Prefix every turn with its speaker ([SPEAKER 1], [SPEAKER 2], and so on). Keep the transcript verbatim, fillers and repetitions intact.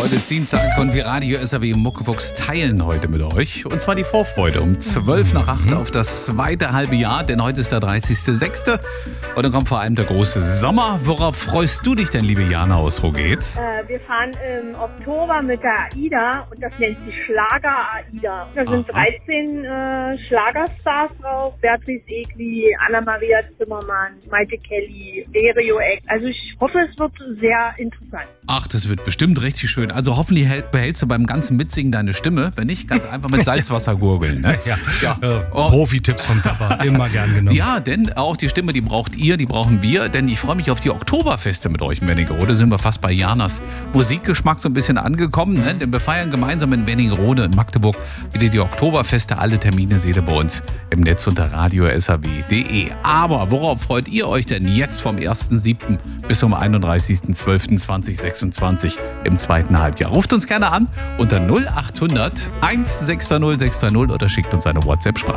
[SPEAKER 1] Heute ist Dienstag und wir Radio S R W Muckefuchs teilen heute mit euch. Und zwar die Vorfreude um zwölf nach acht auf das zweite halbe Jahr, denn heute ist der dreißigster sechster Und dann kommt vor allem der große Sommer. Worauf freust du dich denn, liebe Jana aus Rogez?
[SPEAKER 2] Äh, wir fahren im Oktober mit der AIDA und das nennt sich Schlager-AIDA. Da sind
[SPEAKER 1] Aha.
[SPEAKER 2] dreizehn äh, Schlagerstars drauf. Beatrice Egli, Anna-Maria Zimmermann, Maite Kelly, Stereo X. Also ich hoffe, es wird sehr interessant.
[SPEAKER 1] Ach, das wird bestimmt richtig schön. Also hoffentlich hält- behältst du beim ganzen Mitsingen deine Stimme. Wenn nicht, ganz einfach mit Salzwasser gurgeln. Ne?
[SPEAKER 3] Ja,
[SPEAKER 1] Ja.
[SPEAKER 3] Äh,
[SPEAKER 1] Oh.
[SPEAKER 3] Profi-Tipps vom Papa, immer gern genommen.
[SPEAKER 1] Ja, denn auch die Stimme, die braucht ihr, die brauchen wir. Denn ich freue mich auf die Oktoberfeste mit euch in Wernigerode. Sind wir fast bei Janas Musikgeschmack so ein bisschen angekommen. Ne? Denn wir feiern gemeinsam in Wernigerode in Magdeburg wieder die Oktoberfeste. Alle Termine seht ihr bei uns im Netz unter radio s r w punkt d e. Aber worauf freut ihr euch denn jetzt vom ersten siebten bis zum einunddreißigsten zwölften zweitausendsechsundzwanzig im zweiten Halbjahr? Ruft uns gerne an unter null acht hundert eins sechs null sechs null oder schickt uns eine WhatsApp-Sprache.